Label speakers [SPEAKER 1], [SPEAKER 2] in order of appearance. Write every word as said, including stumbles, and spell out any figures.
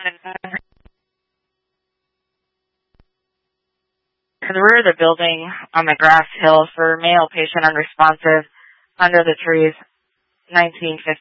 [SPEAKER 1] To the rear of the building on the grass hill for male patient unresponsive under the trees, nineteen fifty.